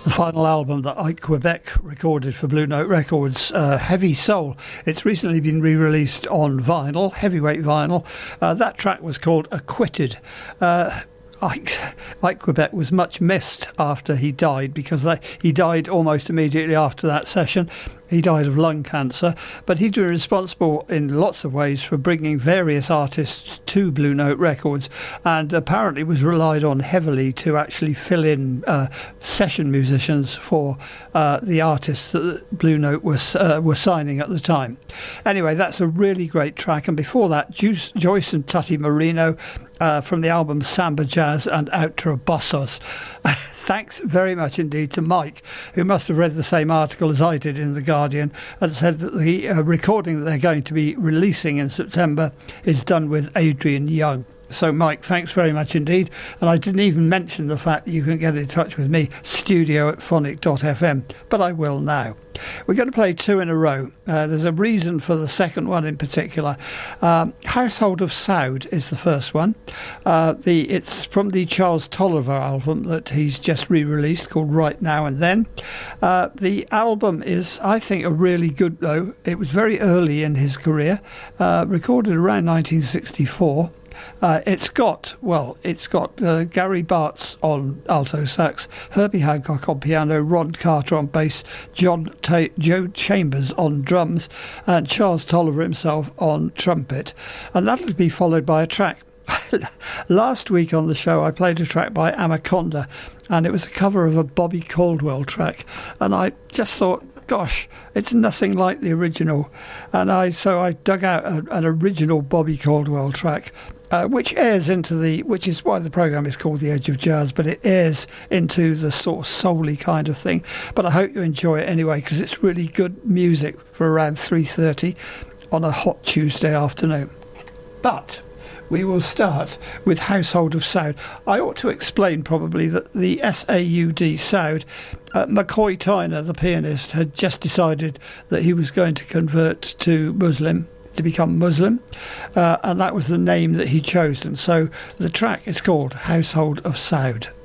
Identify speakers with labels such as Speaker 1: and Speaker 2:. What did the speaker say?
Speaker 1: The final album that Ike Quebec recorded for Blue Note Records, Heavy Soul. It's recently been re-released on vinyl, heavyweight vinyl. That track was called Acquitted. Ike Quebec was much missed after he died, because he died almost immediately after that session. He died of lung cancer, but he'd been responsible in lots of ways for bringing various artists to Blue Note Records, and apparently was relied on heavily to actually fill in session musicians for the artists that Blue Note were signing at the time. Anyway, that's a really great track. And before that, Joyce and Tutty Marino from the album Samba Jazz and Outra Bossos. Thanks very much indeed to Mike, who must have read the same article as I did in The Guardian, and said that the recording that they're going to be releasing in September is done with Adrian Young. So, Mike, thanks very much indeed. And I didn't even mention the fact that you can get in touch with me, studio@phonic.fm, but I will now. We're going to play two in a row. There's a reason for the second one in particular. Household of Sound is the first one. It's from the Charles Tolliver album that he's just re-released, called Right Now and Then. The album is, I think, a really good, though. It was very early in his career, recorded around 1964. It's got Gary Bartz on alto sax, Herbie Hancock on piano, Ron Carter on bass, Joe Chambers on drums, and Charles Tolliver himself on trumpet. And that'll be followed by a track. Last week on the show I played a track by Anaconda, and it was a cover of a Bobby Caldwell track, and I just thought, gosh, it's nothing like the original. And so I dug out an original Bobby Caldwell track, which is why the programme is called The Edge of Jazz, but it airs into the sort of soul-y kind of thing. But I hope you enjoy it anyway, because it's really good music for around 3:30 on a hot Tuesday afternoon. But we will start with Household of Sound. I ought to explain probably that the SAUD Sound, McCoy Tyner, the pianist, had just decided that he was going to convert to become Muslim, and that was the name that he chose. And so the track is called Household of Sound.